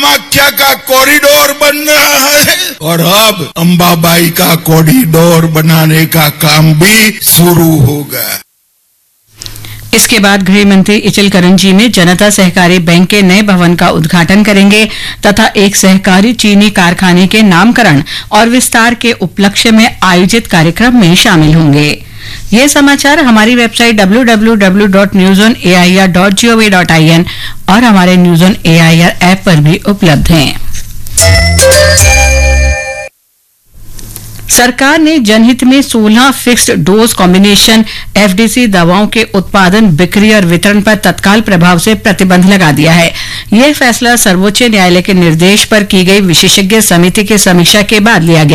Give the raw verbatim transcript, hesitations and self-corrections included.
कामाख्या का कॉरिडोर बन रहा है और अब अंबाबाई का कॉरिडोर बनाने का काम भी शुरू होगा। इसके बाद गृह मंत्री इचल करंजी में जनता सहकारी बैंक के नए भवन का उद्घाटन करेंगे तथा एक सहकारी चीनी कारखाने के नामकरण और विस्तार के उपलक्ष्य में आयोजित कार्यक्रम में शामिल होंगे। ये समाचार हमारी website W W W dot news on A I R dot G O V dot I N और हमारे news on A I R app पर भी उपलब्ध हैं। सरकार ने जनहित में सोलह fixed dose combination F D C दवाओं के उत्पादन, बिक्री और वितरण पर तत्काल प्रभाव से प्रतिबंध लगा दिया है। यह फैसला सर्वोच्च न्यायालय के निर्देश पर की गई विशेषज्ञ समिति की समीक्षा के बाद लिया गया।